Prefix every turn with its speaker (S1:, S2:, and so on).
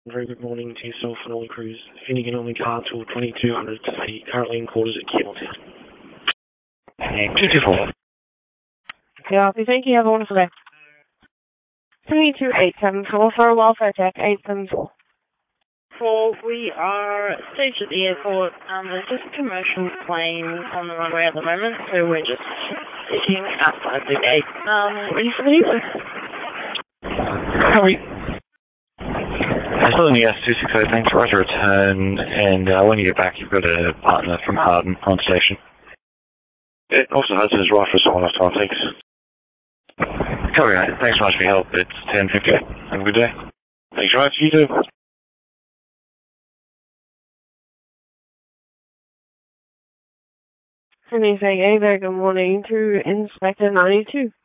S1: Very good morning to yourself and all the crews. Finnegan on the car till 2200 today, currently in quarters at Keelton. 224.
S2: Yeah, thank you. Have a wonderful day. 32874 for a welfare tech 874.
S3: We are staged at the airport. There's just a commercial plane on the runway at the moment, so we're just sitting outside the gate. Ready for the Uber?
S1: Hurry. I still in the S268, thanks, Roger, return, and when you get back, you've got a partner from Harden on station. It also has his rifle on off time, thanks. Copy, mate. Thanks so much for your help. It's 10:50. Have a good day. Thanks very much, you too.
S2: Anything, very good morning to Inspector 92.